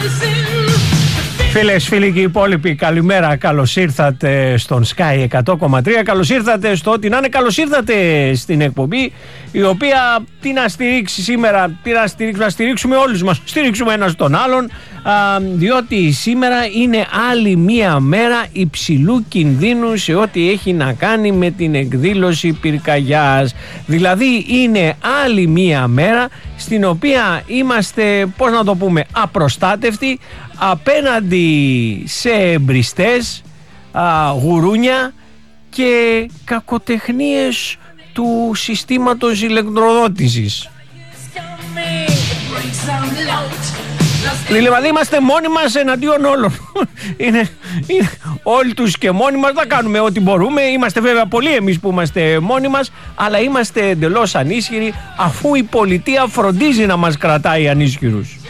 Φίλες, φίλοι και οι υπόλοιποι, καλημέρα. Καλώς ήρθατε στον Sky 100,3. Καλώς ήρθατε στο ό,τι να είναι. Καλώς ήρθατε στην εκπομπή, η οποία τι να στηρίξει σήμερα, να στηρίξουμε όλους μας, στηρίξουμε ένας τον άλλον, διότι σήμερα είναι άλλη μία μέρα υψηλού κινδύνου σε ό,τι έχει να κάνει με την εκδήλωση πυρκαγιάς. Δηλαδή είναι άλλη μία μέρα στην οποία είμαστε, πώς να το πούμε, απροστάτευτοι απέναντι σε εμπριστές, γουρούνια και κακοτεχνίες του συστήματος ηλεκτροδότησης. Δηλαδή είμαστε μόνοι μας εναντίον όλων. είναι όλοι τους και μόνοι μας, να κάνουμε ό,τι μπορούμε. Είμαστε βέβαια πολλοί εμείς που είμαστε μόνοι μας, αλλά είμαστε εντελώς ανίσχυροι, αφού η πολιτεία φροντίζει να μας κρατάει ανίσχυρους.